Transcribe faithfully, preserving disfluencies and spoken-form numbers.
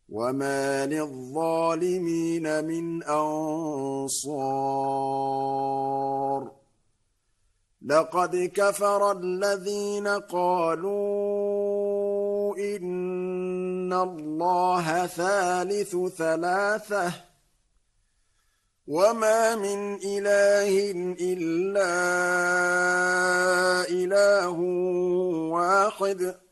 وما للظالمين من أنصار لقد كفر الذين قالوا إن الله ثالث ثلاثة وما من إله إلا إله واحد